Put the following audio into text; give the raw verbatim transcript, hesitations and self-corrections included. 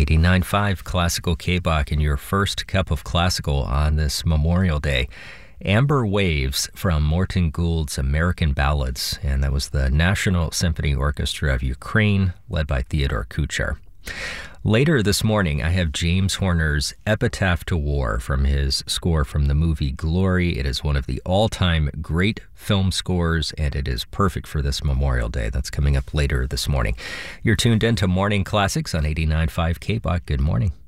eighty-nine point five Classical K-Bach and your first cup of classical on this Memorial Day. Amber Waves from Morton Gould's American Ballads, and that was the National Symphony Orchestra of Ukraine, led by Theodore Kuchar. Later this morning, I have James Horner's Epitaph to War from his score from the movie Glory. It is one of the all-time great film scores, and it is perfect for this Memorial Day. That's coming up later this morning. You're tuned in to Morning Classics on eighty-nine point five K-Bach. Good morning.